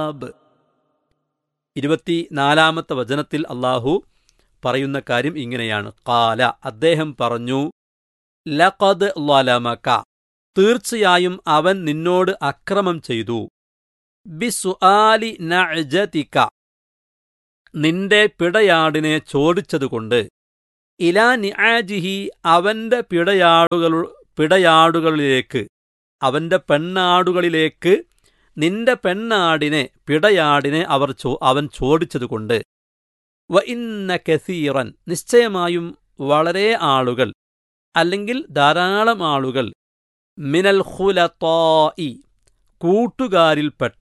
Anab. 24-ാമത്തെ വചനത്തിൽ അല്ലാഹു പറയുന്ന കാര്യം ഇങ്ങനെയാണ്. ഖാല, അദ്ദേഹം പറഞ്ഞു, ലഖദ് ളലമക, തീർച്ചയായും അവൻ നിന്നോട് അക്രമം ചെയ്തു. ബിസുആലി നഅജതിക, നിന്റെ പിടയാടിനെ ചോദിച്ചതുകൊണ്ട്. ഇലാ നിആജിഹി, അവന്റെ പിടയാടുകളിലേക്ക്, അവന്റെ പെണ്ണാടുകളിലേക്ക് നിന്റെ പിടയാടിനെ അവൻ ചോദിച്ചതുകൊണ്ട്. വ ഇന്ന കസീറൻ, നിശ്ചയമായും വളരെ ആളുകൾ, അല്ലെങ്കിൽ ധാരാളം ആളുകൾ, മിനൽ ഖുലതാഇ, കൂട്ടുകാരിൽപ്പെട്ട,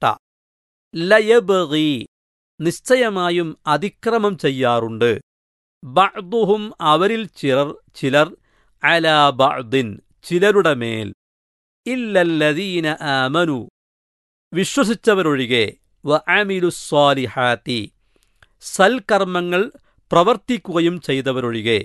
ലയബ്ഗി, നിശ്ചയമായും അതിക്രമം ചെയ്യാറുണ്ട്, ബഅ്ദുഹും, അവരിൽ ചിലർ, അലാ ബഅ്ദിൻ, ചിലരുടെ മേൽ, ഇല്ലല്ലദീന ആമനു, വിശ്വസിച്ചവരൊഴികെ, വ അമിലുസ്സാലിഹാത്തി, സൽക്കർമ്മങ്ങൾ പ്രവർത്തിക്കുകയും ചെയ്തവരൊഴികെ.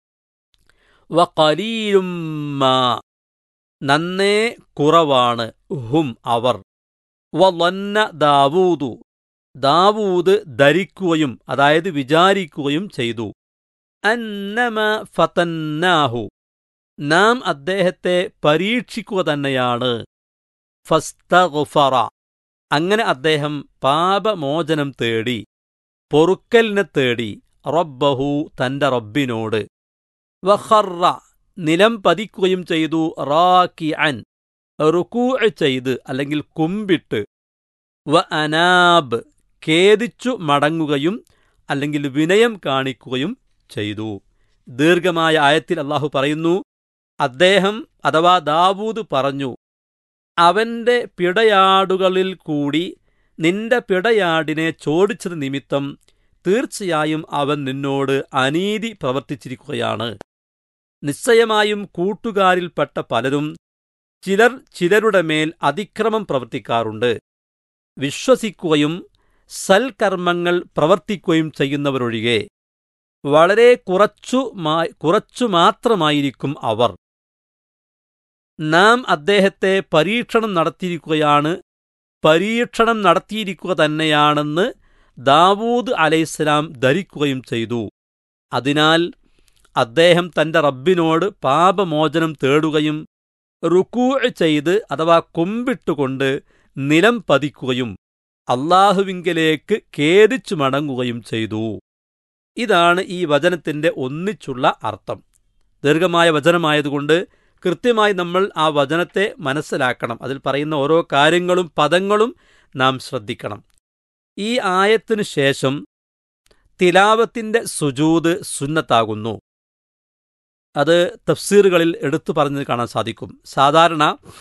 വ ഖലീലും മാ, നന്നേ കുറവാണ്, ഹും അവർ. വ ളന്ന ദാവൂദു, ദാവൂദ് ധരിക്കുകയും, അതായത് വിചാരിക്കുകയും ചെയ്തു, അന്നമ ഫതന്നാഹു, നാം അദ്ദേഹത്തെ പരീക്ഷിക്കുക തന്നെയാണ്. ഫസ്തഗ്ഫറ, അങ്ങനെ അദ്ദേഹം പാപമോചനം തേടി, പൊറുക്കലിനെ തേടി, റബ്ബഹു, തന്റെ റബ്ബിനോട്. വഖറ, നിലം പതിക്കുകയും ചെയ്തു, റാക്കിഅൻ, റുകൂഅ് ചെയ്ത്, അല്ലെങ്കിൽ കുമ്പിട്ട്. വ അനാബ്, ഖേദിച്ചു മടങ്ങുകയും, അല്ലെങ്കിൽ വിനയം കാണിക്കുകയും ചെയ്തു. ദീർഘമായ ആയത്തിൽ അല്ലാഹു പറയുന്നു, അദ്ദേഹം അഥവാ ദാവൂദ് പറഞ്ഞു, അവന്റെ പിടയാടുകളിൽ കൂടി നിന്റെ പിടയാടിനെ ചോദിച്ചത് നിമിത്തം തീർച്ചയായും അവൻ നിന്നോട് അനീതി പ്രവർത്തിച്ചിരിക്കുകയാണ്. നിശ്ചയമായും കൂട്ടുകാരിൽപ്പെട്ട പലരും ചിലരുടെ മേൽ അതിക്രമം പ്രവർത്തിക്കാറുണ്ട്. വിശ്വസിക്കുകയും സൽക്കർമ്മങ്ങൾ പ്രവർത്തിക്കുകയും ചെയ്യുന്നവരൊഴികെ വളരെ കുറച്ചു മാത്രമായിരിക്കും അവർ. നാം അദ്ദേഹത്തെ പരീക്ഷണം നടത്തിയിരിക്കുക തന്നെയാണെന്ന് ദാവൂദ് അലൈഹിസ്സലാം ധരിക്കുകയും ചെയ്തു. അതിനാൽ അദ്ദേഹം തന്റെ റബ്ബിനോട് പാപമോചനം തേടുകയും റുകൂഅ് ചെയ്ത്, അഥവാ കുമ്പിട്ടുകൊണ്ട് നിലം പതിക്കുകയും അല്ലാഹുവിങ്കലേക്ക് ഖേദിച്ചു മടങ്ങുകയും ചെയ്തു. ഇതാണ് ഈ വചനത്തിന്റെ ഒന്നിച്ചുള്ള അർത്ഥം. ദീർഘമായ വചനമായതുകൊണ്ട് കൃത്യമായി നമ്മൾ ആ വചനത്തെ മനസ്സിലാക്കണം. അതിൽ പറയുന്ന ഓരോ കാര്യങ്ങളും പദങ്ങളും നാം ശ്രദ്ധിക്കണം. ഈ ആയത്തിനു ശേഷം തിലാവത്തിന്റെ സുജൂദ് സുന്നത്താകുന്നു. അത് തഫ്സീറുകളിൽ എടുത്തു പറഞ്ഞത് കാണാൻ സാധിക്കും. സാധാരണ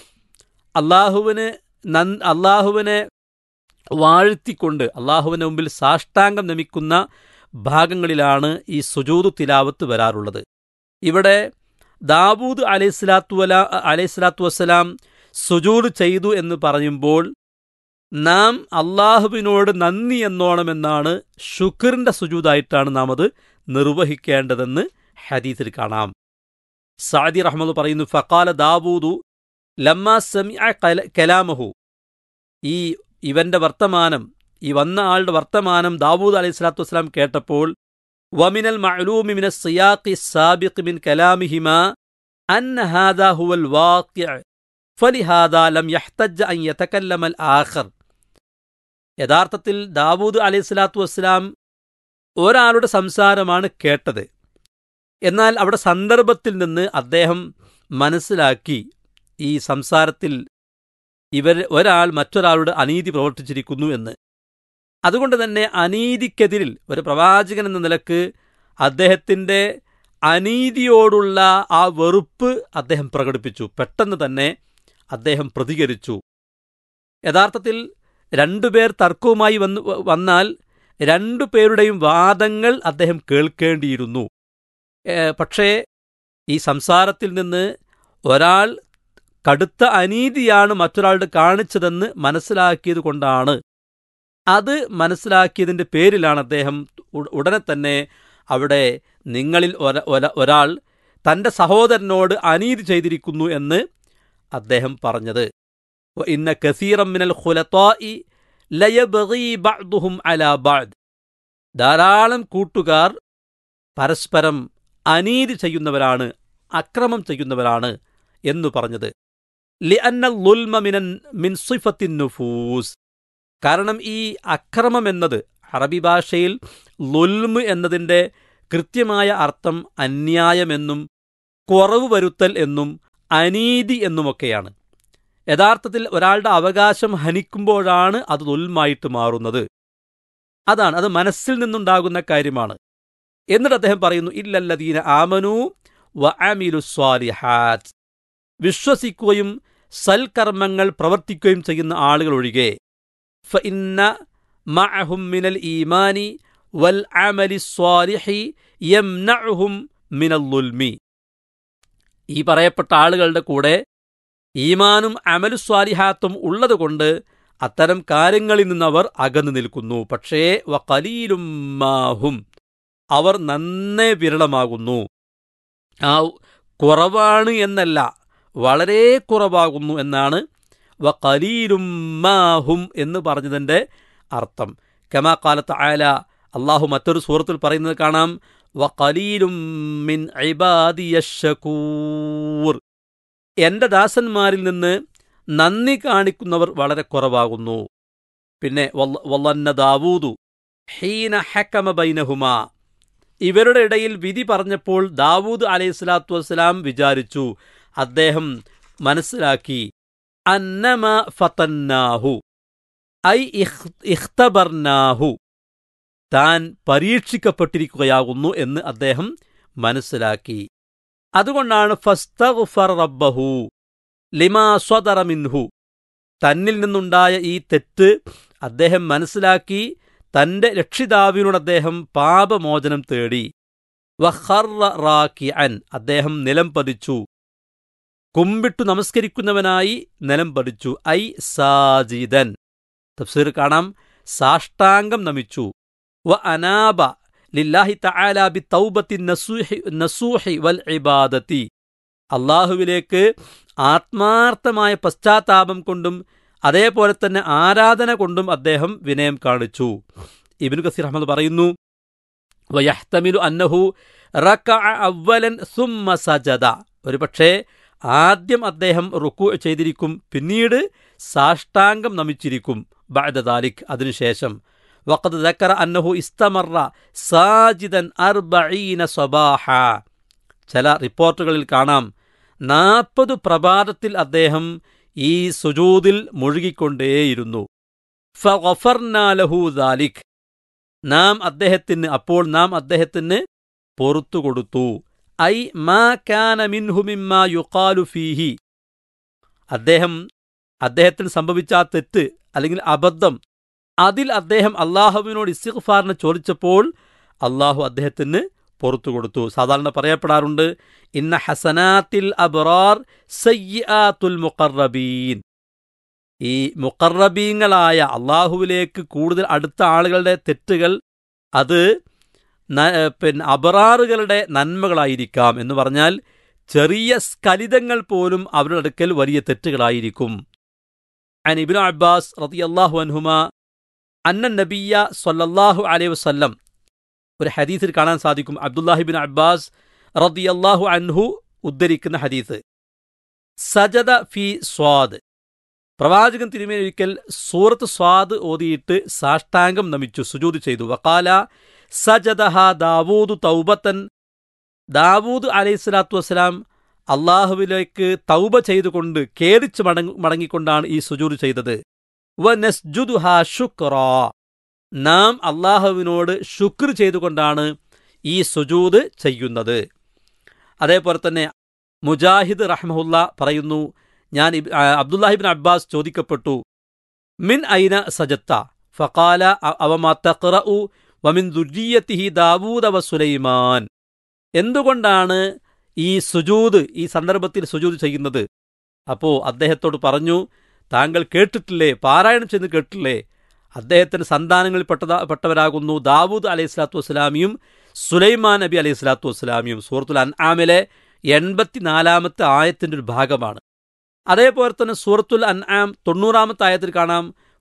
അള്ളാഹുവിനെ വാഴ്ത്തിക്കൊണ്ട് അള്ളാഹുവിന്റെ മുമ്പിൽ സാഷ്ടാംഗം നമിക്കുന്ന ഭാഗങ്ങളിലാണ് ഈ സുജൂദ് തിലാവത്ത് വരാറുള്ളത്. ഇവിടെ ദാവൂദ് അലൈഹിസ്സലാത്തു വസ്സലാം സുജൂദ് ചെയ്തു എന്ന് പറയുമ്പോൾ നാം അള്ളാഹുവിനോട് നന്ദി എന്നോണമെന്നാണ്, ശുക്റിന്റെ സുജൂദായിട്ടാണ് നാം അത് നിർവഹിക്കേണ്ടതെന്ന് ഹദീസിൽ കാണാം. സഅദി റഹ്മത്തുള്ളാഹി പറയുന്നു, ഫഖാല ദാവൂദു ലമ്മാ സമിഅ കലാമഹു, ഇവന്റെ വർത്തമാനം, ഈ വന്ന ആളുടെ വർത്തമാനം ദാവൂദ് അലൈഹിസ്സലാത്തു വസ്സലാം കേട്ടപ്പോൾ, വമിനൽ മഅലൂമി മിനസ് സിയാഖി സാബിഖ് മിൻ കലാമിഹിമാ അന്ന ഹാദാ ഹുവൽ വാഖിഅ് ഫലിഹാദാ ലം യഹ്തജ്ജ അൻ യതകല്ലമൽ ആഖർ. യഥാർത്ഥത്തിൽ ദാവൂദ് അലൈഹിസ്സലാത്തു വസ്സലാം ഒരാളുടെ സംസാരമാണ് കേട്ടത്. എന്നാൽ അവിടെ സന്ദർഭത്തിൽ നിന്ന് അദ്ദേഹം മനസ്സിലാക്കി, ഈ സംസാരത്തിൽ ഒരാൾ മറ്റൊരാളുടെ അനീതി പ്രവർത്തിച്ചിരിക്കുന്നു എന്ന്. അതുകൊണ്ട് തന്നെ അനീതിക്കെതിരിൽ ഒരു പ്രവാചകൻ എന്ന നിലക്ക് അദ്ദേഹത്തിന്റെ അനീതിയോടുള്ള ആ വെറുപ്പ് അദ്ദേഹം പ്രകടിപ്പിച്ചു. പെട്ടെന്ന് തന്നെ അദ്ദേഹം പ്രതികരിച്ചു. യഥാർത്ഥത്തിൽ രണ്ടുപേർ തർക്കവുമായി വന്നാൽ രണ്ടുപേരുടെയും വാദങ്ങൾ അദ്ദേഹം കേൾക്കേണ്ടിയിരുന്നു. പക്ഷേ ഈ സംസാരത്തിൽ നിന്ന് ഒരാൾ കടുത്ത അനീതിയാണ് മറ്റൊരാളുടെ കാണിച്ചതെന്ന് മനസ്സിലാക്കിയത് കൊണ്ടാണ്, അത് മനസ്സിലാക്കിയതിൻ്റെ പേരിലാണ് അദ്ദേഹം ഉടനെ തന്നെ അവിടെ നിങ്ങളിൽ ഒരാൾ തൻ്റെ സഹോദരനോട് അനീതി ചെയ്തിരിക്കുന്നു എന്ന് അദ്ദേഹം പറഞ്ഞത്. ഇന്ന കസീറം മിനൽ ഖുലതാഇ ലയബ്ഗി ബഅ്ദുഹും അലാ ബഅദ്, ധാരാളം കൂട്ടുകാർ പരസ്പരം അനീതി ചെയ്യുന്നവരാണ്, അക്രമം ചെയ്യുന്നവരാണ് എന്നു പറഞ്ഞത്. ലിഅന്ന ളുൽമ മിൻ സിഫത്തിൻ നുഫൂസ്, കാരണം ഈ അക്രമം എന്നത് അറബി ഭാഷയിൽ ളുൽമ് എന്നതിൻ്റെ കൃത്യമായ അർത്ഥം അന്യായമെന്നും കുറവ് വരുത്തൽ എന്നും അനീതി എന്നുമൊക്കെയാണ്. യഥാർത്ഥത്തിൽ ഒരാളുടെ അവകാശം ഹനിക്കുമ്പോഴാണ് അത് ളുൽമായിട്ട് മാറുന്നത്. അത് മനസ്സിൽ നിന്നുണ്ടാകുന്ന കാര്യമാണ്. എന്നിട്ട് അദ്ദേഹം പറയുന്നു, ഇല്ലല്ലദീന ആമനൂ വഅമിലു സ്വാലിഹാത്ത്, വിശ്വസിക്കുകയും സൽക്കർമ്മങ്ങൾ പ്രവർത്തിക്കുകയും ചെയ്യുന്ന ആളുകൾ ഒഴികെ. ഫഇന്ന മഅഹും മിനൽ ഈമാനി വൽ അമലി സ്വാലിഹി യംനഉഹും മിനൽ ളുൽമി, ഈ പറയപ്പെട്ട ആളുകളുടെ കൂടെ ഈമാനും അമലു സ്വാലിഹാത്തും ഉള്ളതുകൊണ്ട് അത്തരം കാര്യങ്ങളിൽ നിന്നവർ അകന്നു നിൽക്കുന്നു. പക്ഷേ വഖലീലും മാഹും, അവർ നന്നേ വിരളമാകുന്നു. ആ കുറവാണ് എന്നല്ല, വളരെ കുറവാകുന്നു എന്നാണ് വഖലീലും മാഹും എന്ന് പറഞ്ഞതിൻ്റെ അർത്ഥം. കമാ ഖാല തആല, അല്ലാഹു മറ്റൊരു സൂറത്തിൽ പറയുന്നത് കാണാം, വഖലീലും മിൻ ഇബാദിയശ് ശകൂർ, എൻ്റെ ദാസന്മാരിൽ നിന്ന് നന്ദി കാണിക്കുന്നവർ വളരെ കുറവാകുന്നു. പിന്നെ വളന്ന ദാവൂദു ഹീന ഹക്കമ ബൈനഹുമാ, ഇവരുടെ ഇടയിൽ വിധി പറഞ്ഞപ്പോൾ ദാവൂദ് അലൈഹിസ്സലാത്തു വസ്സലാം വിചാരിച്ചു, അദ്ദേഹം മനസ്സിലാക്കി, അന്നമ ഫതന്നാഹു ഐ ഇഖ്തബർനാഹു, താൻ പരീക്ഷിക്കപ്പെട്ടിരിക്കുകയാകുന്നു എന്ന് അദ്ദേഹം മനസ്സിലാക്കി. അതുകൊണ്ടാണ് ഫസ്തഗ്ഫറ റബ്ബഹു ലിമാ സ്വദറ മിൻഹു, തന്നിൽ നിന്നുണ്ടായ ഈ തെറ്റ് അദ്ദേഹം മനസ്സിലാക്കി തന്റെ രക്ഷിതാവിനോട് അദ്ദേഹം പാപമോചനം തേടി. വഖറ റാക്കിഅൻ, അദ്ദേഹം നിലം പതിച്ചു, കുമ്പിട്ടു നമസ്കരിക്കുന്നവനായി നിലം പതിച്ചു. ഐ സാജിദൻ, തഫ്സീർ കാണാം, സാഷ്ടാംഗം നമിച്ചു. വ അനാബ ലില്ലാഹി തആല ബിതൗബത്തി നസൂഹി വൽ ഇബാദത്തി, അല്ലാഹുവിലേക്ക് ആത്മാർത്ഥമായ പശ്ചാത്താപം കൊണ്ടും അതേപോലെ തന്നെ ആരാധന കൊണ്ടും അദ്ദേഹം വിനയം കാണിച്ചു. ഇബ്നു കസീർ അഹ്മദ് പറയുന്നു, വയഹ്തമിലു അന്നഹു റകഅ അവ്വലൻ സുമ്മ സജദ, ഒരുപക്ഷേ ആദ്യം അദ്ദേഹം റുക്കൂ ചെയ്തിരിക്കും, പിന്നീട് സാഷ്ടാംഗം നമിച്ചിരിക്കും. ബഅദ ദാലിക്, അതിനുശേഷം. വഖദ് ദക്കറ അന്നഹു ഇസ്തമറ സാജിദൻ 40 സ്വബാഹ, ചില റിപ്പോർട്ടുകളിൽ കാണാം 40 പ്രഭാതത്തിൽ അദ്ദേഹം ഈ സുജൂദിൽ മുഴുകിക്കൊണ്ടേയിരുന്നു. ഫഗഫർനാ ലഹു ദാലിക്, അപ്പോൾ നാം അദ്ദേഹത്തിന് പൊറുത്തു കൊടുത്തു. ഐ മാ കാന മിൻഹു മിമ്മാ യുഖാലു ഫീഹി, അദ്ദേഹത്തിന് സംഭവിച്ച ആ തെറ്റ് അല്ലെങ്കിൽ അബദ്ധം, അതിൽ അദ്ദേഹം അള്ളാഹുവിനോട് ഇസ്തിഗ്ഫാറിന് ചോദിച്ചപ്പോൾ അള്ളാഹു അദ്ദേഹത്തിന് പുറത്തു കൊടുത്തു. സാധാരണ പറയപ്പെടാറുണ്ട്, ഇന്ന ഹസനാത്തിൽ അബ്റാർ സയ്യിആത്തുൽ മുഖറബീൻ, ഈ മുഖറബീങ്ങളായ അള്ളാഹുവിലേക്ക് കൂടുതൽ അടുത്ത ആളുകളുടെ തെറ്റുകൾ അത് അബ്റാറുകളുടെ നന്മകളായിരിക്കാം. എന്ന് പറഞ്ഞാൽ ചെറിയ സ്ഖലിതങ്ങൾ പോലും അവരുടെ അടുക്കൽ വലിയ തെറ്റുകളായിരിക്കും. അൻ ഇബ്നു അബ്ബാസ് റളിയല്ലാഹു അൻഹുമാ അന്ന നബിയ്യ സ്വല്ലല്ലാഹു അലൈഹി വസല്ലം, ഒരു ഹദീസിൽ കാണാൻ സാധിക്കും, അബ്ദുല്ലാഹിബ്നു അബ്ബാസ് റളിയല്ലാഹു അൻഹു ഉദ്ധരിക്കുന്ന ഹദീസ്, സജദ ഫി സ്വാദ്, പ്രവാചകൻ തിരുമേനി ഒരിക്കൽ സൂറത്ത് സ്വാദ് ഓതിയിട്ട് സാഷ്ടാംഗം നമിച്ചു, സുജൂദ് ചെയ്തു. വഖാല സജദഹ ദാവൂദ് തൗബത്തൻ, ദാവൂദ് അലൈഹിസ്സലാത്തു വസ്സലാം അള്ളാഹുവിലേക്ക് തൗബ ചെയ്തുകൊണ്ട് ഖേദിച്ച് മടങ്ങിക്കൊണ്ടാണ് ഈ സുജൂദ് ചെയ്തത്. വനസ്ജുദുഹ ശുക്റാ, നാം അള്ളാഹുവിനോട് ശുക്ർ ചെയ്തുകൊണ്ടാണ് ഈ സുജൂദ് ചെയ്യുന്നത്. അതേപോലെ തന്നെ മുജാഹിദ് റഹ്മഹുല്ല പറയുന്നു, ഞാൻ അബ്ദുല്ലാഹിബ്നു അബ്ബാസ് ചോദിക്കപ്പെട്ടു, മിൻ ഐന സജത്ത, ഫഖാല അവമാ തഖ്റഉ വമിൻ ദുർരിയത്തിഹി ദാവൂദ വ സുലൈമാൻ, എന്തുകൊണ്ടാണ് ഈ സുജൂദ്, ഈ സന്ദർഭത്തിൽ സുജൂദ് ചെയ്യുന്നത്? അപ്പോൾ അദ്ദേഹത്തോട് പറഞ്ഞു, താങ്കൾ കേട്ടിട്ടില്ലേ, പാരായണം ചെയ്ത് കേട്ടിട്ടില്ലേ, അദ്ദേഹത്തിന്റെ സന്താനങ്ങളിൽ പെട്ടവരാകുന്നു ദാവൂദ് അലൈഹി സ്വലാത്തു വസ്സലാമിയും സുലൈമാൻ നബി അലൈഹി സ്വലാത്തു വസ്സലാമിയും. സൂറത്തുൽ അൻആമിലെ 84-ാമത്തെ ആയത്തിന്റെ ഒരു ഭാഗമാണ്. അതേപോലെ തന്നെ സൂറത്തുൽ അൻആം 90-ാമത്തെ ആയത്തിൽ കാണാം,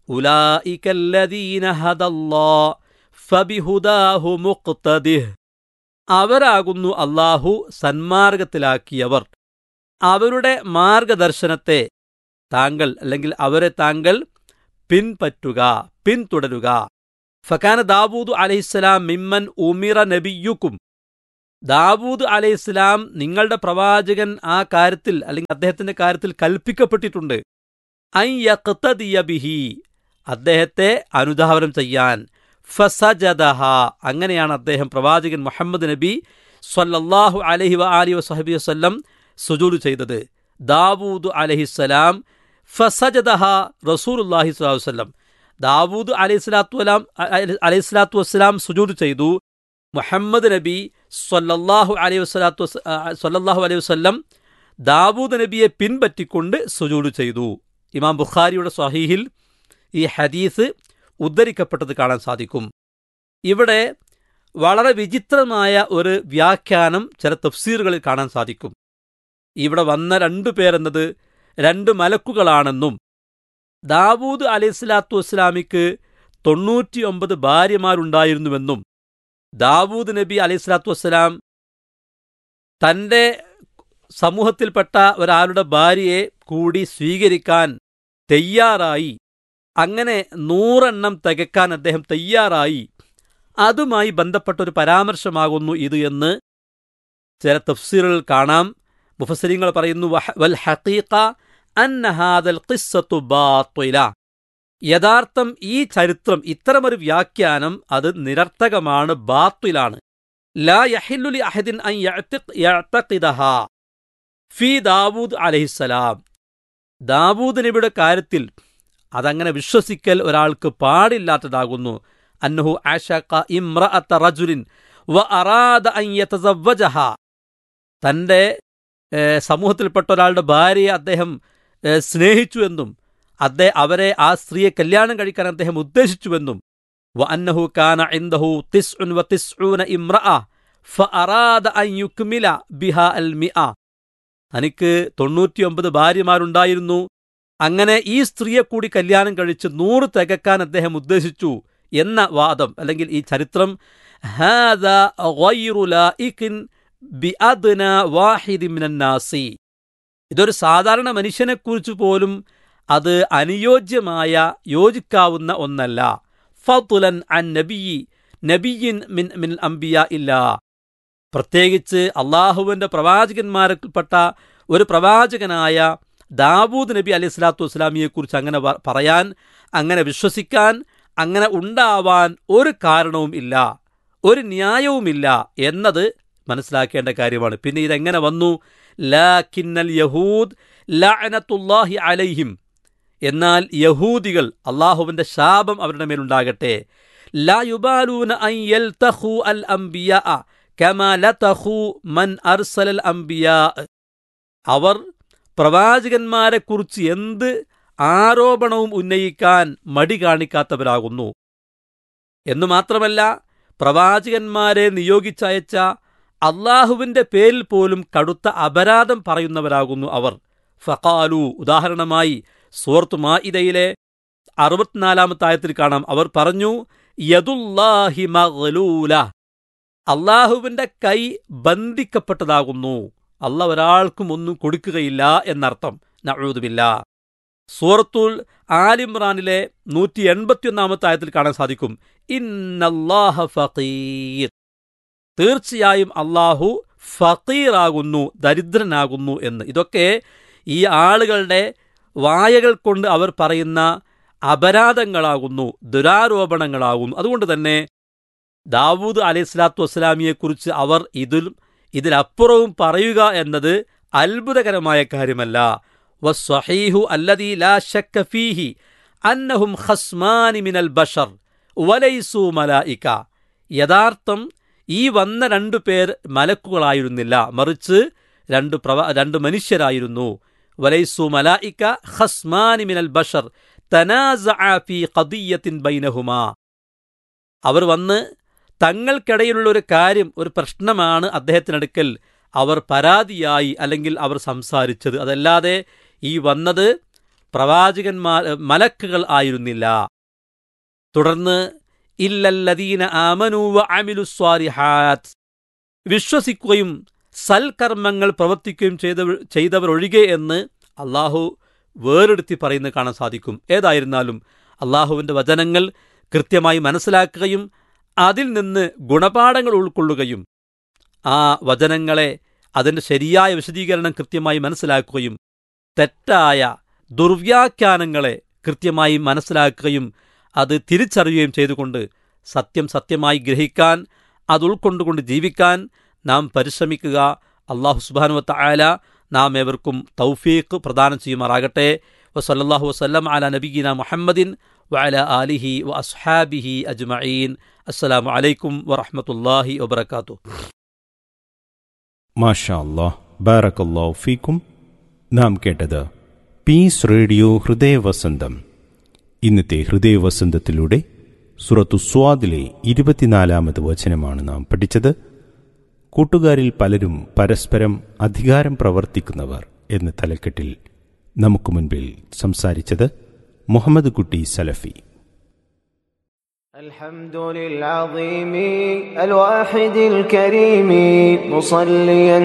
ഉലൈകല്ലദീന ഹദല്ലാഹ് ഫബിഹുദാഹു മുഖ്തദിഹ്. അവരാകുന്നു അല്ലാഹു സന്മാർഗത്തിലാക്കിയവർ. അവരുടെ മാർഗദർശനത്തെ താങ്കൾ അല്ലെങ്കിൽ അവരെ താങ്കൾ പിൻപറ്റുക, പിന്തുടരുക. ഫകാന ദാവൂദ് അലൈഹിസ്സലാം മിമ്മൻ ഉമിറ നബിയുക്കും. ദാവൂദ് അലൈഹിസ്സലാം നിങ്ങളുടെ പ്രവാചകൻ ആ കാര്യത്തിൽ അല്ലെങ്കിൽ അദ്ദേഹത്തിന്റെ കാര്യത്തിൽ കൽപ്പിക്കപ്പെട്ടിട്ടുണ്ട്. അൻ യഖ്തദിയ ബിഹി, അദ്ദേഹത്തെ അനുധാവനം ചെയ്യാൻ. ഫസജദഹ, അങ്ങനെയാണ് അദ്ദേഹം പ്രവാചകൻ മുഹമ്മദ് നബി സ്വല്ലല്ലാഹു അലൈഹി വആലിഹി വസഹബിഹി വസല്ലം സുജൂദ് ചെയ്തത്. ദാവൂദ് അലൈഹിസ്സലാം ഫസജദഹ റസൂലുള്ളാഹി സ്വല്ലല്ലാഹു അലൈഹി വസല്ലം. ദാവൂദ് അലൈഹിസ്സലാത്തു വസ്സലാം സുജൂദ് ചെയ്തു. മുഹമ്മദ് നബി സ്വല്ലല്ലാഹു അലൈഹി വസല്ലം ദാവൂദ് നബിയെ പിൻപറ്റിക്കൊണ്ട് സുജൂദ് ചെയ്തു. ഇമാം ബുഖാരിയുടെ സ്വഹീഹിൽ ഈ ഹദീസ് ഉദ്ധരിക്കപ്പെട്ടത് കാണാൻ സാധിക്കും. ഇവിടെ വളരെ വിചിത്രമായ ഒരു വ്യാഖ്യാനം ചില തഫ്സീറുകളിൽ കാണാൻ സാധിക്കും. ഇവിടെ വന്ന 2 പേരെന്നത് 2 മലക്കുകളാണെന്നും ദാവൂദ് അലൈഹിസ്സലാത്തു വസ്സലാമിക്ക് 99 ഭാര്യമാരുണ്ടായിരുന്നുവെന്നും ദാവൂദ് നബി അലൈഹിസ്സലാത്തു വസ്സലാം തന്റെ സമൂഹത്തിൽപ്പെട്ട ഒരാളുടെ ഭാര്യയെ കൂടി സ്വീകരിക്കാൻ തയ്യാറായി, അങ്ങനെ 100 എണ്ണം തികക്കാൻ അദ്ദേഹം തയ്യാറായി, അതുമായി ബന്ധപ്പെട്ട ഒരു പരാമർശമാകുന്നു ഇത് എന്ന് ചില തഫ്സീറുകൾ കാണാം. മുഫസ്സിരീങ്ങൾ പറയുന്നു വൽ ഹഖീഖ അന്ന ഹാദൽ ഖിസ്സത്തു ബാത്തില, യഥാർത്ഥം ഈ ചരിത്രം, ഇത്തരമൊരു വ്യാഖ്യാനം അത് നിരർത്ഥകമാണ്, ബാത്തിലാണ്. ലാ യഹില്ലു ലി അഹദിൻ അൻ യഅ്തഖിദഹാ ഫീ ദാവൂദ് അലൈഹിസ്സലാം. ദാവൂദ് നബിയുടെ കാര്യത്തിൽ അതങ്ങനെ വിശ്വസിക്കൽ ഒരാൾക്ക് പാടില്ലാത്തതാകുന്നു. അന്നഹു അശഖ ഇംറഅത റജുലിൻ വ അറാദ അൻ യതസവ്വജഹാ, തന്റെ സമൂഹത്തിൽപ്പെട്ട ഒരാളുടെ ഭാര്യയെ അദ്ദേഹം സ്നേഹിച്ചുവെന്നും അവരെ ആ സ്ത്രീയെ കല്യാണം കഴിക്കാൻ അദ്ദേഹം ഉദ്ദേശിച്ചുവെന്നും വ അന്നഹു കാന ഇൻദഹു 99 ഇംറഅ ഫഅറാദ അൻ യുക്മില ബിഹാ അൽ മിഅ, തനിക്ക് 99 ഭാര്യമാരുണ്ടായിരുന്നു, അങ്ങനെ ഈ സ്ത്രീയെ കൂടി കല്യാണം കഴിച്ച് 100 തികക്കാൻ അദ്ദേഹം ഉദ്ദേശിച്ചു എന്ന വാദം അല്ലെങ്കിൽ ഈ ചരിത്രം ഹാദാ ഗൈറു ലായിഖിൻ ബിഅദ്നാ വാഹിദി മിനൻ നാസി, ഇതൊരു സാധാരണ മനുഷ്യനെക്കുറിച്ച് പോലും അത് അനുയോജ്യമായ, യോജിക്കാവുന്ന ഒന്നല്ല. ഫദ്ലൻ അൻ നബിയ്യിൻ മിൻ അംബിയാ ഇല്ല, പ്രത്യേകിച്ച് അള്ളാഹുവിന്റെ പ്രവാചകന്മാരിൽപ്പെട്ട ഒരു പ്രവാചകനായ ദാവൂദ് നബി അലൈഹിസ്സലാത്തു വസ്സലാമിയെക്കുറിച്ച് അങ്ങനെ പറയാൻ, അങ്ങനെ വിശ്വസിക്കാൻ, അങ്ങനെ ഉണ്ടാവാൻ ഒരു കാരണവും ഇല്ല, ഒരു ന്യായവുമില്ല എന്നത് മനസ്സിലാക്കേണ്ട കാര്യമാണ്. പിന്നെ ഇതെങ്ങനെ വന്നു? ലാകിന്നൽ യഹൂദ് ലഅനത്തുല്ലാഹി അലൈഹിം, എന്നാൽ യഹൂദികൾ, അള്ളാഹുവിന്റെ ശാപം അവരുടെ മേലുണ്ടാകട്ടെ, ലാ യുബാലൂന അൻ യൽതഖു അൽ അംബിയാ കമാ ലതഖു മൻ അർസലൽ അംബിയാ, അവർ പ്രവാചകന്മാരെക്കുറിച്ച് എന്ത് ആരോപണവും ഉന്നയിക്കാൻ മടി കാണിക്കാത്തവരാകുന്നു. എന്നു മാത്രമല്ല, പ്രവാചകന്മാരെ നിയോഗിച്ചയച്ച അള്ളാഹുവിന്റെ പേരിൽ പോലും കടുത്ത അപരാധം പറയുന്നവരാകുന്നു അവർ. ഫഖാലു, ഉദാഹരണമായി സൂറത്ത് മാഇദയിലെ 64-ാമത്തെ ആയത്തിൽ കാണാം, അവർ പറഞ്ഞു യദുല്ലാഹി മഗ്ലൂല, അള്ളാഹുവിന്റെ കൈ ബന്ധിക്കപ്പെട്ടതാകുന്നു, അള്ളാഹ് ഒരാൾക്കും ഒന്നും കൊടുക്കുകയില്ല എന്നർത്ഥം. നഊദു ബില്ലാഹ്. സൂറത്തുൽ ആലിമ്രാനിലെ 181-ാമത്തെ ആയത്തിൽ കാണാൻ സാധിക്കും ഇന്നല്ലാഹ ഫഖീർ, തീർച്ചയായും അള്ളാഹു ഫഖീറാകുന്നു, ദരിദ്രനാകുന്നു എന്ന്. ഇതൊക്കെ ഈ ആളുകളുടെ വായകൾ കൊണ്ട് അവർ പറയുന്ന അപരാധങ്ങളാകുന്നു, ദുരാരോപണങ്ങളാകുന്നു. അതുകൊണ്ട് തന്നെ ദാവൂദ് അലൈഹിസ്സലാത്തു വസ്സലാമിയെക്കുറിച്ച് അവർ ഇതിലപ്പുറവും പറയുക എന്നത് അത്ഭുതകരമായ കാര്യമല്ല. വസ്സഹീഹു അല്ലദീ ലാ ശക്ക ഫീഹി അന്നഹും ഖസ്മാനി മിനൽ ബശർ വലൈസു മലായിക, യഥാർത്ഥം ഈ വന്ന 2 പേർ മലക്കുകളായിരുന്നില്ല, മറിച്ച് 2 മനുഷ്യരായിരുന്നു. വലൈസു മലായിക ഖസ്മാനി മിനൽ ബശർ തനാസഅ ഫീ ഖദിയ്യത്തിൻ ബൈനഹുമാ, അവർ വന്ന് തങ്ങൾക്കിടയിലുള്ള ഒരു കാര്യം, ഒരു പ്രശ്നമാണ് അദ്ദേഹത്തിനടുക്കൽ അവർ പരാതിയായി അല്ലെങ്കിൽ അവർ സംസാരിച്ചത്. അതല്ലാതെ ഈ വന്നത് മലക്കുകൾ ആയിരുന്നില്ല. തുടർന്ന് ഇല്ലല്ലദീന ആമനൂ വഅമിലുസ് സ്വാലിഹാത്ത്, വിശ്വസിക്കുകയും സൽക്കർമ്മങ്ങൾ പ്രവർത്തിക്കുകയും ചെയ്തവരൊഴികെ എന്ന് അള്ളാഹു വേറെടുത്തി പറയുന്നത് കാണാൻ സാധിക്കും. ഏതായിരുന്നാലും അള്ളാഹുവിൻ്റെ വചനങ്ങൾ കൃത്യമായി മനസ്സിലാക്കുകയും അതിൽ നിന്ന് ഗുണപാഠങ്ങൾ ഉൾക്കൊള്ളുകയും ആ വചനങ്ങളെ അതിൻ്റെ ശരിയായ വിശദീകരണം കൃത്യമായി മനസ്സിലാക്കുകയും തെറ്റായ ദുർവ്യാഖ്യാനങ്ങളെ കൃത്യമായി മനസ്സിലാക്കുകയും അത് തിരിച്ചറിയുകയും ചെയ്തുകൊണ്ട് സത്യം സത്യമായി ഗ്രഹിക്കാൻ, അത് ഉൾക്കൊണ്ടുകൊണ്ട് ജീവിക്കാൻ നാം പരിശ്രമിക്കുക. അല്ലാഹു സുബ്ഹാനഹു വ തആല നാം ഏവർക്കും തൗഫീഖ് പ്രദാനം ചെയ്യുമാറാകട്ടെ. വസല്ലല്ലാഹു വസല്ലം അലാ നബിയിന മുഹമ്മദിൻ വഅലാ ആലിഹി വഅസ്ഹാബിഹി അജ്മഈൻ. അസ്സലാമു അലൈക്കും വറഹ്മത്തുള്ളാഹി വബറകാതുഹു. മാഷാ അല്ലാഹ്, ബാറകല്ലാഹു ഫീക്കും. നാം കേട്ടത് പീസ് റേഡിയോ ഹൃദയവസന്തം. ഇന്നത്തെ ഹൃദയവസന്തത്തിലൂടെ സൂറത്തു സ്വാദിലെ 24-ാമത് വചനമാണ് നാം പഠിച്ചത്. കൂട്ടുകാരിൽ പലരും പരസ്പരം അധികാരം പ്രവർത്തിക്കുന്നവർ എന്ന തലക്കെട്ടിൽ നമുക്ക് മുൻപിൽ സംസാരിച്ചത് മുഹമ്മദ് കുട്ടി സലഫി. الحمد للعظيم الواحد الكريم مصليا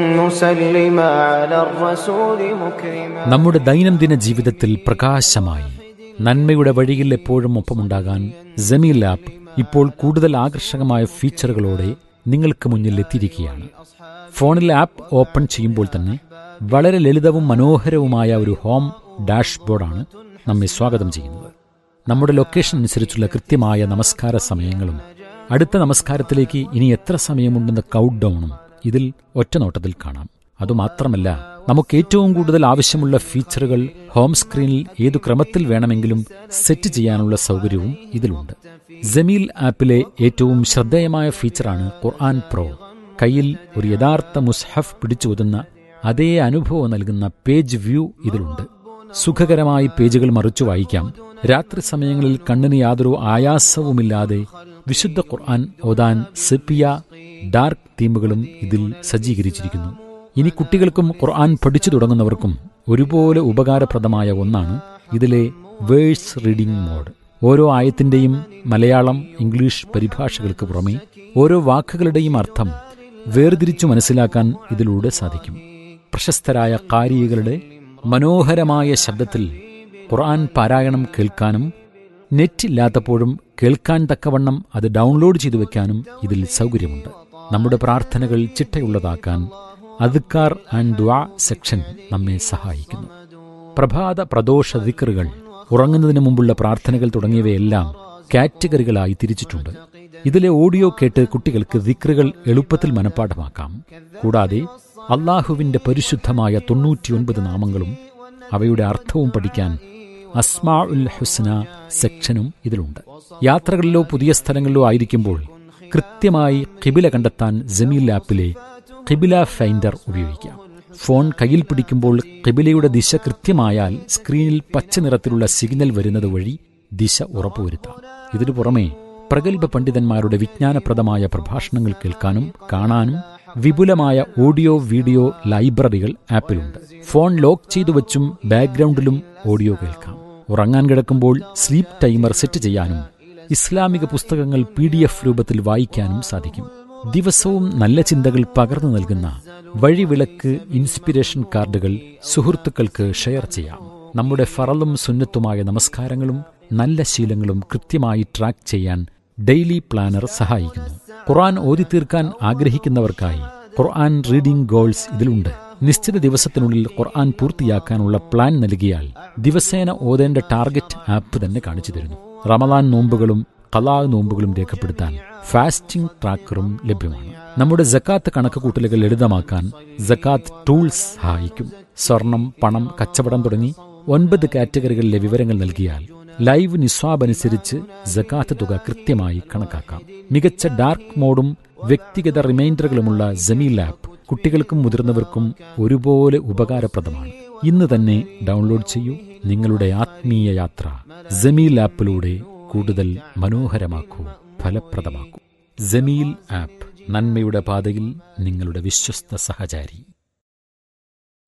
مسلما على الرسول مكرما. നമ്മുടെ ദൈനംദിന ജീവിതത്തിൽ പ്രകാശമായി നന്മയുടെ വഴിയിൽ എപ്പോഴും ഒപ്പമുണ്ടാകാൻ ജമീൽ ആപ്പ് ഇപ്പോൾ കൂടുതൽ ആകർഷകമായ ഫീച്ചറുകളോടെ നിങ്ങൾക്ക് മുന്നിൽ എത്തിയിരിക്കുകയാണ്. ഫോണിൽ ആപ്പ് ഓപ്പൺ ചെയ്യുമ്പോൾ തന്നെ വളരെ ലളിതവും മനോഹരവുമായ ഒരു ഹോം ഡാഷ്ബോർഡാണ് നമ്മെ സ്വാഗതം ചെയ്യുന്നത്. നമ്മുടെ ലൊക്കേഷൻ അനുസരിച്ചുള്ള കൃത്യമായ നമസ്കാര സമയങ്ങളും അടുത്ത നമസ്കാരത്തിലേക്ക് ഇനി എത്ര സമയമുണ്ടെന്ന കൗണ്ട് ഡൗണും ഇതിൽ ഒറ്റനോട്ടത്തിൽ കാണാം. അതുമാത്രമല്ല, നമുക്ക് ഏറ്റവും കൂടുതൽ ആവശ്യമുള്ള ഫീച്ചറുകൾ ഹോം സ്ക്രീനിൽ ഏതു ക്രമത്തിൽ വേണമെങ്കിലും സെറ്റ് ചെയ്യാനുള്ള സൗകര്യവും ഇതിലുണ്ട്. ജമീൽ ആപ്പിലെ ഏറ്റവും ശ്രദ്ധേയമായ ഫീച്ചറാണ് ഖുർആൻ പ്രോ. കയ്യിൽ ഒരു യഥാർത്ഥ മുസ്ഹഫ് പിടിച്ചോതുന്ന അതേ അനുഭവം നൽകുന്ന പേജ് വ്യൂ ഇതിലുണ്ട്. സുഖകരമായി പേജുകൾ മറിച്ചു വായിക്കാം. രാത്രി സമയങ്ങളിൽ കണ്ണിന് യാതൊരു ആയാസവുമില്ലാതെ വിശുദ്ധ ഖുർആൻ ഓതാൻ സെപ്പിയ ഡാർക്ക് തീമുകളും ഇതിൽ സജ്ജീകരിച്ചിരിക്കുന്നു. ഇനി കുട്ടികൾക്കും ഖുർആൻ പഠിച്ചു തുടങ്ങുന്നവർക്കും ഒരുപോലെ ഉപകാരപ്രദമായ ഒന്നാണ് ഇതിലെ വേഴ്സ് റീഡിംഗ് മോഡ്. ഓരോ ആയത്തിന്റെയും മലയാളം, ഇംഗ്ലീഷ് പരിഭാഷകൾക്ക് പുറമെ ഓരോ വാക്കുകളുടെയും അർത്ഥം വേർതിരിച്ചു മനസ്സിലാക്കാൻ ഇതിലൂടെ സാധിക്കും. പ്രശസ്തരായ ഖാരികളുടെ മനോഹരമായ ശബ്ദത്തിൽ ഖുർആൻ പാരായണം കേൾക്കാനും നെറ്റില്ലാത്തപ്പോഴും കേൾക്കാൻ തക്കവണ്ണം അത് ഡൗൺലോഡ് ചെയ്തു വെക്കാനും ഇതിൽ സൗകര്യമുണ്ട്. നമ്മുടെ പ്രാർത്ഥനകൾ ചിട്ടയുള്ളതാക്കാൻ അദ്കാർ ആൻഡ് ദുആ സെക്ഷൻ നമ്മെ സഹായിക്കുന്നു. പ്രഭാത പ്രദോഷ ദിക്റുകൾ, ഉറങ്ങുന്നതിന് മുമ്പുള്ള പ്രാർത്ഥനകൾ തുടങ്ങിയവയെല്ലാം കാറ്റഗറികളായി തിരിച്ചിട്ടുണ്ട്. ഇതിലെ ഓഡിയോ കേട്ട് കുട്ടികൾക്ക് ദിക്റുകൾ എളുപ്പത്തിൽ മനഃപ്പാഠമാക്കാം. കൂടാതെ അള്ളാഹുവിന്റെ പരിശുദ്ധമായ 99 നാമങ്ങളും അവയുടെ അർത്ഥവും പഠിക്കാൻ അസ്മാഉൽ ഹുസ്ന സെക്ഷനും ഇതിലുണ്ട്. യാത്രകളിലോ പുതിയ സ്ഥലങ്ങളിലോ ആയിരിക്കുമ്പോൾ കൃത്യമായി ഖിബില കണ്ടെത്താൻ ജമീൽ ആപ്പിലെ ഖിബില ഫൈൻഡർ ഉപയോഗിക്കാം. ഫോൺ കയ്യിൽ പിടിക്കുമ്പോൾ ഖിബിലയുടെ ദിശ കൃത്യമായാൽ സ്ക്രീനിൽ പച്ച നിറത്തിലുള്ള സിഗ്നൽ വരുന്നത് വഴി ദിശ ഉറപ്പുവരുത്താം. ഇതിനു പുറമെ പ്രഗത്ഭ പണ്ഡിതന്മാരുടെ വിജ്ഞാനപ്രദമായ പ്രഭാഷണങ്ങൾ കേൾക്കാനും കാണാനും വിപുലമായ ഓഡിയോ വീഡിയോ ലൈബ്രറികൾ ആപ്പിലുണ്ട്. ഫോൺ ലോക്ക് ചെയ്തു വച്ചും ബാക്ക്ഗ്രൗണ്ടിലും ഓഡിയോ കേൾക്കാം. ഉറങ്ങാൻ കിടക്കുമ്പോൾ സ്ലീപ്പ് ടൈമർ സെറ്റ് ചെയ്യാനും ഇസ്ലാമിക പുസ്തകങ്ങൾ PDF രൂപത്തിൽ വായിക്കാനും സാധിക്കും. ദിവസവും നല്ല ചിന്തകൾ പകർന്നു നൽകുന്ന വഴിവിളക്ക് ഇൻസ്പിരേഷൻ കാർഡുകൾ സുഹൃത്തുക്കൾക്ക് ഷെയർ ചെയ്യാം. നമ്മുടെ ഫറലും സുന്നത്തുമായ നമസ്കാരങ്ങളും നല്ല ശീലങ്ങളും കൃത്യമായി ട്രാക്ക് ചെയ്യാൻ ഡെയിലി പ്ലാനർ സഹായിക്കുന്നു. ഖുർആൻ ഓതി തീർക്കാൻ ആഗ്രഹിക്കുന്നവർക്കായി ഖുർആൻ റീഡിംഗ് ഗോൾസ് ഇതിലുണ്ട്. നിശ്ചിത ദിവസത്തിനുള്ളിൽ ഖുർആൻ പൂർത്തിയാക്കാനുള്ള പ്ലാൻ നൽകിയാൽ ദിവസേന ഓതേണ്ട ടാർഗറ്റ് ആപ്പ് തന്നെ കാണിച്ചു തരുന്നു. റമദാൻ നോമ്പുകളും ഖലാ നോമ്പുകളും രേഖപ്പെടുത്താൻ ഫാസ്റ്റിംഗ് ട്രാക്കറും ലഭ്യമാണ്. നമ്മുടെ സക്കാത്ത് കണക്കുകൂട്ടലുകൾ ലളിതമാക്കാൻ സക്കാത്ത് ടൂൾസ് സഹായിക്കും. സ്വർണം, പണം, കച്ചവടം തുടങ്ങി 9 കാറ്റഗറികളിലെ വിവരങ്ങൾ നൽകിയാൽ ലൈവ് നിസ്വാബ് അനുസരിച്ച് സക്കാത്ത് തുക കൃത്യമായി കണക്കാക്കാം. മികച്ച ഡാർക്ക് മോഡും വ്യക്തിഗത റിമൈൻഡറുകളുമുള്ള ജമീൽ ആപ്പ് കുട്ടികൾക്കും മുതിർന്നവർക്കും ഒരുപോലെ ഉപകാരപ്രദമാണ്. ഇന്ന് തന്നെ ഡൗൺലോഡ് ചെയ്യൂ. നിങ്ങളുടെ ആത്മീയ യാത്ര ജമീൽ ആപ്പിലൂടെ കൂടുതൽ മനോഹരമാക്കൂ, ഫലപ്രദമാക്കൂ. ജമീൽ ആപ്പ്, നന്മയുടെ പാതയിൽ നിങ്ങളുടെ വിശ്വസ്ത സഹചാരി.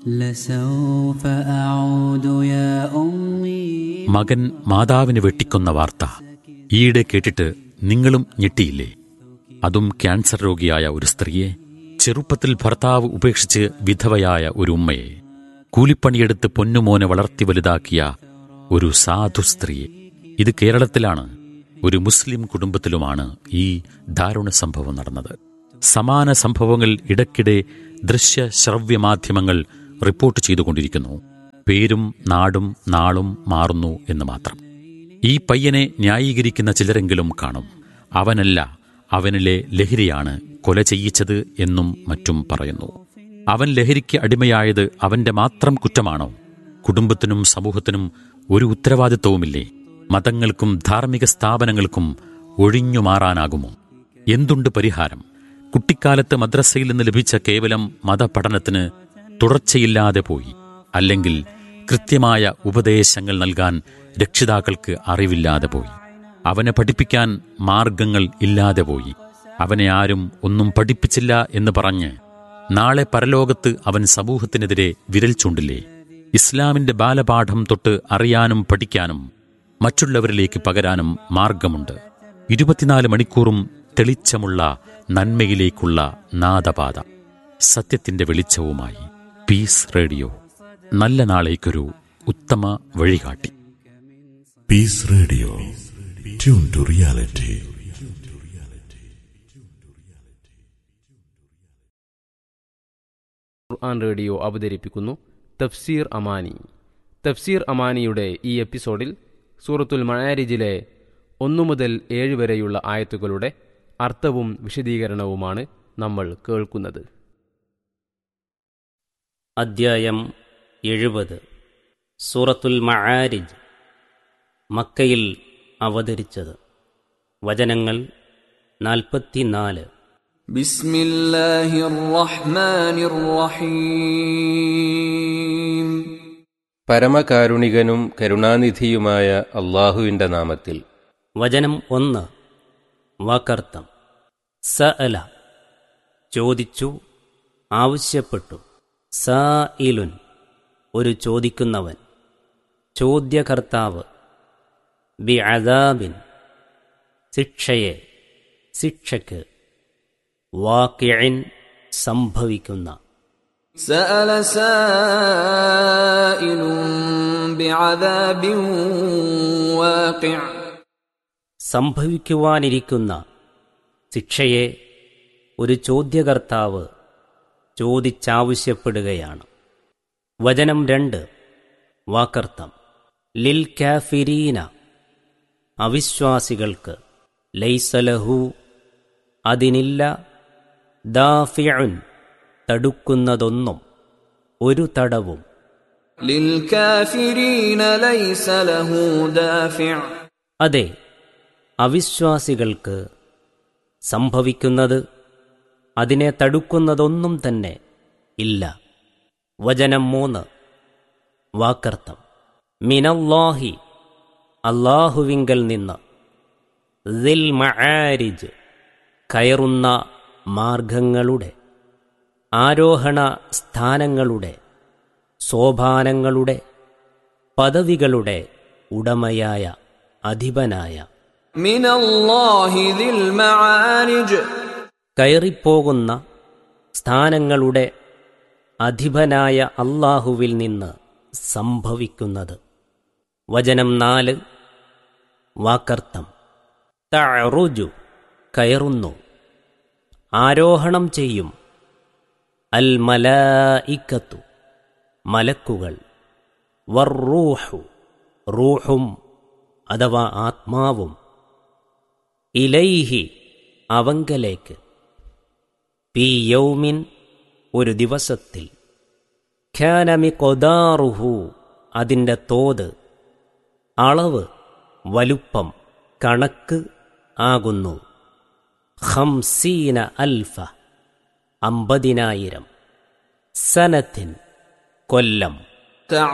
لسوف أعود يا أمي. മകൻ മാതാവിനെ വെട്ടിക്കൊന്ന വാർത്ത ഈയിടെ കേട്ടിട്ട് നിങ്ങളും ഞെട്ടിയില്ലേ? അതും ക്യാൻസർ രോഗിയായ ഒരു സ്ത്രീയെ, ചെറുപ്പത്തിൽ ഭർത്താവ് ഉപേക്ഷിച്ച് വിധവയായ ഒരു ഉമ്മയെ, കൂലിപ്പണിയെടുത്ത് പൊന്നുമോനെ വളർത്തി വലുതാക്കിയ ഒരു സാധു സ്ത്രീയെ. ഇത് കേരളത്തിലാണ്. ഒരു മുസ്ലിം കുടുംബത്തിലുമാണ് ഈ ദാരുണ സംഭവം നടന്നത്. സമാന സംഭവങ്ങൾ ഇടയ്ക്കിടെ ദൃശ്യ ശ്രവ്യ മാധ്യമങ്ങൾ റിപ്പോർട്ട് ചെയ്തുകൊണ്ടിരിക്കുന്നു. പേരും നാടും നാളും മാറുന്നു എന്ന് മാത്രം. ഈ പയ്യനെ ന്യായീകരിക്കുന്ന ചിലരെങ്കിലും കാണും. അവനല്ല, അവനിലെ ലഹരിയാണ് കൊല ചെയ്യിച്ചത് എന്നും മറ്റും പറയുന്നു. അവൻ ലഹരിക്ക് അടിമയായത് അവന്റെ മാത്രം കുറ്റമാണോ? കുടുംബത്തിനും സമൂഹത്തിനും ഒരു ഉത്തരവാദിത്വവുമില്ലേ? മതങ്ങൾക്കും ധാർമ്മിക സ്ഥാപനങ്ങൾക്കും ഒഴിഞ്ഞു മാറാനാകുമോ? എന്തുണ്ട് പരിഹാരം? കുട്ടിക്കാലത്ത് മദ്രസയിൽ നിന്ന് ലഭിച്ച കേവലം മതപഠനത്തിന് തുടർച്ചയില്ലാതെ പോയി. അല്ലെങ്കിൽ കൃത്യമായ ഉപദേശങ്ങൾ നൽകാൻ രക്ഷിതാക്കൾക്ക് അറിവില്ലാതെ പോയി. അവനെ പഠിപ്പിക്കാൻ മാർഗങ്ങൾ ഇല്ലാതെ പോയി. അവനെ ആരും ഒന്നും പഠിപ്പിച്ചില്ല എന്ന് പറഞ്ഞ് നാളെ പരലോകത്ത് അവൻ സമൂഹത്തിനെതിരെ വിരൽ ചൂണ്ടില്ലേ? ഇസ്ലാമിന്റെ ബാലപാഠം തൊട്ട് അറിയാനും പഠിക്കാനും മറ്റുള്ളവരിലേക്ക് പകരാനും മാർഗമുണ്ട്. 24 മണിക്കൂറും തെളിച്ചമുള്ള നന്മയിലേക്കുള്ള നാദപാത, സത്യത്തിന്റെ വെളിച്ചവുമായി പീസ് റേഡിയോ. നല്ല നാളേക്കൊരു ഉത്തമ വഴികാട്ടി. Piece radio, tune to reality. Quran radio അവതരിപ്പിക്കുന്നു തഫ്സീർ അമാനി. തഫ്സീർ അമാനിയുടെ ഈ എപ്പിസോഡിൽ സൂറത്തുൽ മആരിജിലെ 1 മുതൽ 7 വരെയുള്ള ആയത്തുകളുടെ അർത്ഥവും വിശദീകരണവുമാണ് നമ്മൾ കേൾക്കുന്നത്. അദ്ധ്യായം 70. സൂറത്തുൽ മആരിജ്. മക്കയിൽ അവതരിച്ചത്. വചനങ്ങൾ 44. ബിസ്മില്ലാഹിർ റഹ്മാനിർ റഹീം. പരമകാരുണികനും കരുണാനിധിയുമായ അല്ലാഹുവിന്റെ നാമത്തിൽ. വചനം 1. വാക്കർത്ഥം. സഅല, ചോദിച്ചു, ആവശ്യപ്പെട്ടു. സായിലുൻ, ഒരു ചോദിക്കുന്നവൻ, ചോദ്യകർത്താവ്. ബിഅദാബിൻ, ശിക്ഷയെ, ശിക്ഷയ്ക്ക്. വാഖിഇൻ, സംഭവിക്കുന്ന. സഅല സായിലുൻ ബിഅദാബിൻ വാഖിഅ, സംഭവിക്കുവാനിരിക്കുന്ന ശിക്ഷയെ ഒരു ചോദ്യകർത്താവ് ചോദിച്ചാവശ്യപ്പെടുകയാണ്. വചനം 2. വാക്കർത്ഥം. ലിൽ കാഫിരീന, അവിശ്വാസികൾക്ക്. ലൈസലഹു, അതിനില്ല. ദാഫിഉൻ, തടുക്കുന്നതൊന്നും, ഒരു തടവും. ലിൽ കാഫിരീന ലൈസ ലഹു ദാഫിഉ, അതെ, അവിശ്വാസികൾക്ക് സംഭവിക്കുന്നത്, അതിനെ തടുക്കുന്നതൊന്നും തന്നെ ഇല്ല. വചനം 3. വാക്കർത്ഥം. മിനല്ലാഹി, അല്ലാഹുവിങ്കൽ നിന്ന്. ദിൽ മആരിജ്, കയറുന്ന മാർഗങ്ങളുടെ, ആരോഹണ സ്ഥാനങ്ങളുടെ, സോപാനങ്ങളുടെ, പദവികളുടെ ഉടമയായ, അധിപനായ. മിനല്ലാഹി ദിൽ മആരിജ്, കയറിപ്പോകുന്ന സ്ഥാനങ്ങളുടെ അധിപനായ അല്ലാഹുവിൽ നിന്ന് സംഭവിക്കുന്നത്. വചനം 4. വാക്കർത്ഥം. തഅറുജു, കയറുന്നു, ആരോഹണം ചെയ്യും. അൽ മലായിക്കത്തു, മലക്കുകൾ. വർറൂഹു, റൂഹും അഥവാ ആത്മാവും. ഇലൈഹി, അവങ്കലേക്ക്. ഫീ യൗമിൻ, ഒരു ദിവസത്തിൽ. കാന മിഖ്ദാറുഹു, അതിൻ്റെ തോത്, അളവ്, വലുപ്പം, കണക്ക് ആകുന്നു. 50 അൽഫ, 50,000. സനത്തിൻ, കൊല്ലം.